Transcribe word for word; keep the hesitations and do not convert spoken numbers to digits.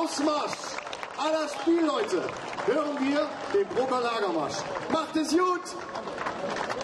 Ausmarsch aller Spielleute hören wir den Brucker Lagermarsch. Macht es gut!